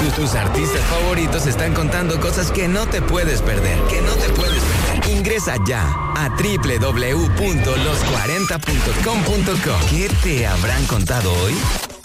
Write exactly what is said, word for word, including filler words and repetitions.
Tus artistas favoritos están contando cosas que no te puedes perder, que no te puedes perder. Ingresa ya a doble u doble u doble u punto los cuarenta punto com punto co. ¿Qué te habrán contado hoy?